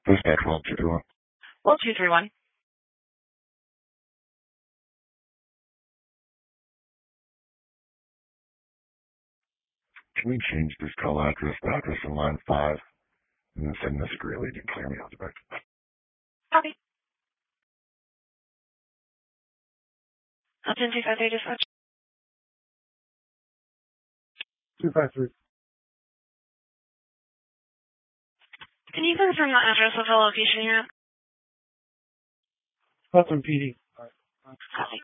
Dispatch 12231. 12231. Can we change this call address to address in line 5 and then send this Greeley to clear me out the back? Copy. That's in 253 dispatch. 253. Can you confirm the address of the location you're at? Hudson PD. Copy.